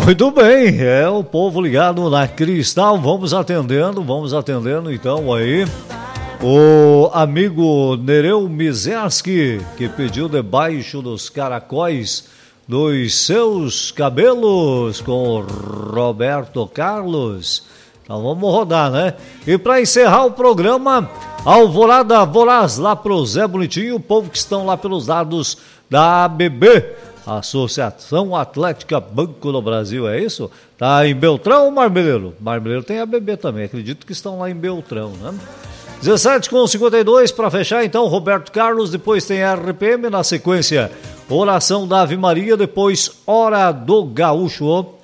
Muito bem, é o povo ligado na Cristal, vamos atendendo então aí. O amigo Nereu Mizerski, que pediu debaixo dos caracóis dos seus cabelos com Roberto Carlos. Então vamos rodar, né? E para encerrar o programa, Alvorada Voraz, lá pro Zé Bonitinho, o povo que estão lá pelos lados da ABB, Associação Atlética Banco do Brasil, é isso? Tá em Beltrão ou Marmeleiro? Marmeleiro tem ABB também, acredito que estão lá em Beltrão, né? 17:52 para fechar, então, Roberto Carlos, depois tem RPM, na sequência, Oração da Ave Maria, depois Hora do Gaúcho.